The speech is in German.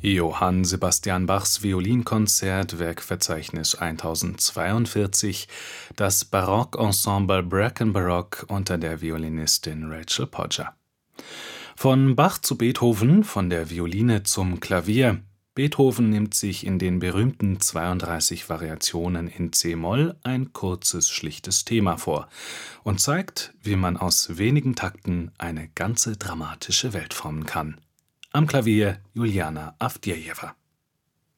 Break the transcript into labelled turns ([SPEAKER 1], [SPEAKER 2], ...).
[SPEAKER 1] Johann Sebastian Bachs Violinkonzert, Werkverzeichnis 1042, das Barockensemble Brackenbarock unter der Violinistin Rachel Podger. Von Bach zu Beethoven, von der Violine zum Klavier. Beethoven nimmt sich in den berühmten 32 Variationen in c-Moll ein kurzes, schlichtes Thema vor und zeigt, wie man aus wenigen Takten eine ganze dramatische Welt formen kann. Am Klavier Juliana Avdjejewa.